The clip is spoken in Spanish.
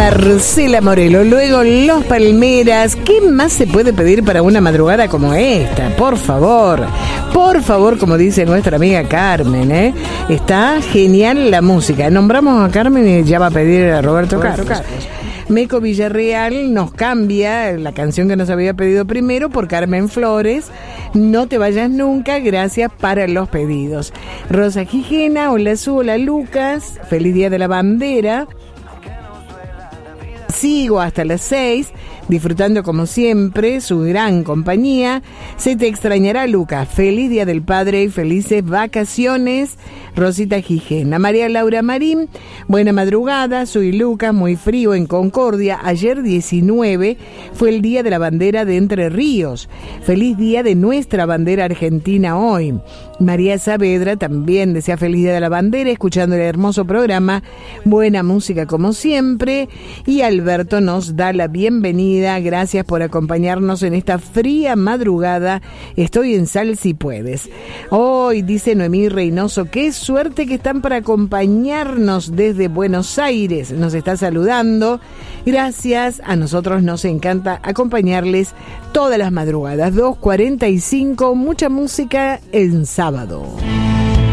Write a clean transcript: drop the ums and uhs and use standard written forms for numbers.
Marcela Morelo, luego Los Palmeras. ¿Qué más se puede pedir para una madrugada como esta? Por favor, como dice nuestra amiga Carmen, ¿eh? Está genial la música. Nombramos a Carmen y ya va a pedir a Roberto Carlos. Meco Villarreal nos cambia la canción que nos había pedido primero por Carmen Flores. No te vayas nunca, gracias para los pedidos. Rosa Gijena, hola Su, hola Lucas, feliz día de la bandera. Sigo hasta las 6, disfrutando como siempre su gran compañía. Se te extrañará, Lucas. Feliz Día del Padre y felices vacaciones. Rosita Gijena. María Laura Marín, buena madrugada. Soy Lucas, muy frío en Concordia. Ayer 19 fue el Día de la Bandera de Entre Ríos. Feliz día de nuestra bandera argentina hoy. María Saavedra también desea feliz Día de la Bandera, escuchando el hermoso programa. Buena música como siempre. Y Alberto nos da la bienvenida. Gracias por acompañarnos en esta fría madrugada. Estoy en Sal si puedes. Hoy, dice Noemí Reynoso, qué suerte que están para acompañarnos desde Buenos Aires. Nos está saludando. Gracias. A nosotros nos encanta acompañarles todas las madrugadas. 2:45, mucha música en sábado.